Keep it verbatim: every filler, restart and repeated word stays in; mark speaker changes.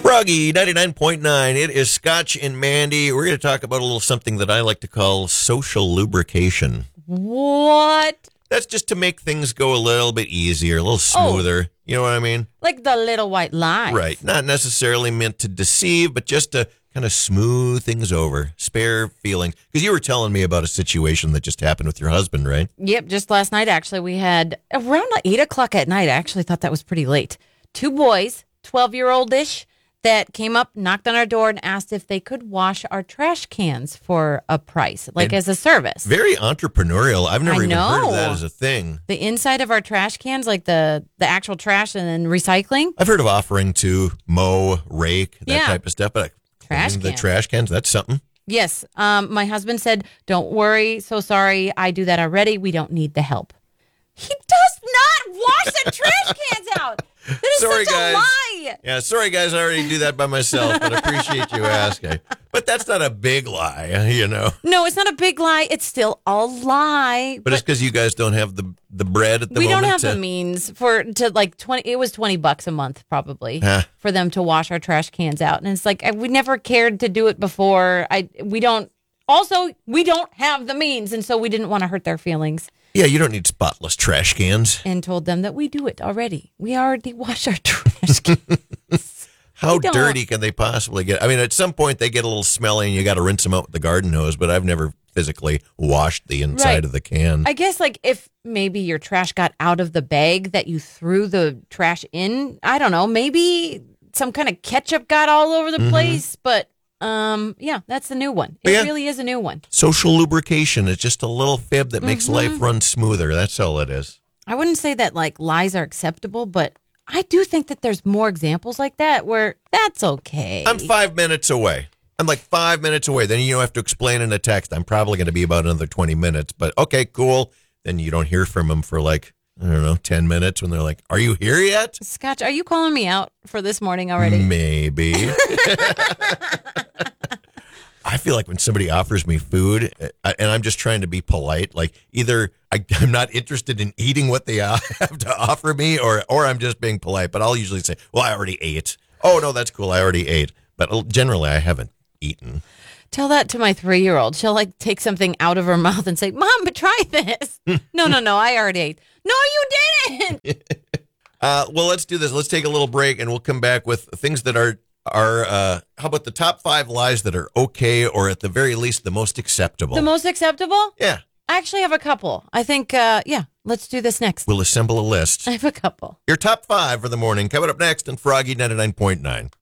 Speaker 1: Froggy ninety-nine point nine. It is Scotch and Mandy. We're going to talk about a little something that I like to call social lubrication.
Speaker 2: What?
Speaker 1: That's just to make things go a little bit easier, a little smoother. Oh, you know what I mean?
Speaker 2: Like the little white lie.
Speaker 1: Right. Not necessarily meant to deceive, but just to kind of smooth things over, spare feelings. Because you were telling me about a situation that just happened with your husband, right?
Speaker 2: Yep. Just last night, actually, we had around eight o'clock at night. I actually thought that was pretty late. Two boys, twelve-year-old-ish, that came up, knocked on our door, and asked if they could wash our trash cans for a price, like and as a service.
Speaker 1: Very entrepreneurial. I've never
Speaker 2: I
Speaker 1: even
Speaker 2: know.
Speaker 1: heard of that as a thing.
Speaker 2: The inside of our trash cans, like the, the actual trash and then recycling.
Speaker 1: I've heard of offering to mow, rake, that
Speaker 2: Yeah.
Speaker 1: type of stuff, but
Speaker 2: Trash
Speaker 1: the
Speaker 2: cans.
Speaker 1: trash cans, that's something.
Speaker 2: Yes. Um, my husband said, don't worry, so sorry, I do that already. We don't need the help. He does not wash the trash cans out. That is
Speaker 1: Sorry,
Speaker 2: such
Speaker 1: guys.
Speaker 2: a lie.
Speaker 1: Yeah, sorry, guys. I already do that by myself, but I appreciate you asking. But that's not a big lie, you know.
Speaker 2: No, it's not a big lie. It's still a lie.
Speaker 1: But, but it's because you guys don't have the the bread at the
Speaker 2: we
Speaker 1: moment.
Speaker 2: We don't have
Speaker 1: to...
Speaker 2: the means for to like twenty. It was twenty bucks a month probably
Speaker 1: huh.
Speaker 2: for them to wash our trash cans out, and it's like I, we never cared to do it before. I we don't. Also, we don't have the means, and so we didn't want to hurt their feelings.
Speaker 1: Yeah, you don't need spotless trash cans.
Speaker 2: And told them that we do it already. We already wash our trash cans.
Speaker 1: How dirty can they possibly get? I mean, at some point they get a little smelly and you got to rinse them out with the garden hose, but I've never physically washed the inside
Speaker 2: right.
Speaker 1: of the can.
Speaker 2: I guess like if maybe your trash got out of the bag that you threw the trash in, I don't know, maybe some kind of ketchup got all over the mm-hmm. place, but Um, yeah, that's the new one. It
Speaker 1: yeah.
Speaker 2: really is a new one.
Speaker 1: Social lubrication is just a little fib that makes mm-hmm. life run smoother. That's all it is.
Speaker 2: I wouldn't say that like lies are acceptable, but I do think that there's more examples like that where that's okay.
Speaker 1: I'm five minutes away. I'm like five minutes away. Then you don't have to explain in a text. I'm probably going to be about another twenty minutes, but okay, cool. Then you don't hear from them for like, I don't know, ten minutes when they're like, are you here yet?
Speaker 2: Scotch, are you calling me out for this morning already?
Speaker 1: Maybe. I feel like when somebody offers me food and I'm just trying to be polite, like either I, I'm not interested in eating what they have to offer me or, or I'm just being polite, but I'll usually say, well, I already ate. Oh, no, that's cool. I already ate. But generally I haven't eaten.
Speaker 2: Tell that to my three-year-old. She'll like take something out of her mouth and say, Mom, but try this. no, no, no, I already ate. No, you didn't.
Speaker 1: uh, well, let's do this. Let's take a little break and we'll come back with things that are, are uh, how about the top five lies that are okay or at the very least the most acceptable?
Speaker 2: The most acceptable?
Speaker 1: Yeah.
Speaker 2: I actually have a couple. I think, uh, yeah, let's do this next.
Speaker 1: We'll assemble a list.
Speaker 2: I have a couple.
Speaker 1: Your top five for the morning coming up next on Froggy ninety-nine point nine.